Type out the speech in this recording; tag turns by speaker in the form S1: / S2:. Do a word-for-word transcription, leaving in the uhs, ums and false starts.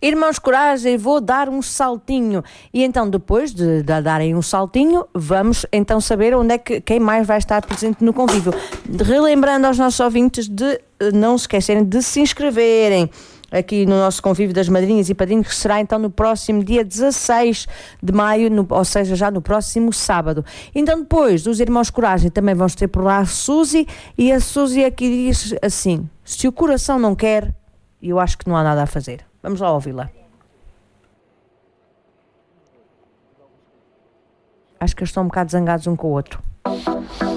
S1: Irmãos Coragem, vou dar um saltinho. E então, depois de, de darem um saltinho, vamos então saber onde é que, quem mais vai estar presente no convívio. Relembrando aos nossos ouvintes de não se esquecerem de se inscreverem aqui no nosso convívio das madrinhas e padrinhos, que será então no próximo dia dezasseis de maio, no, ou seja, já no próximo sábado. Então, depois dos Irmãos Coragem, também vamos ter por lá a Suzy, e a Suzy aqui diz assim: se o coração não quer, eu acho que não há nada a fazer. Vamos lá ouvi-la. Acho que eles estão um bocado zangados um com o outro.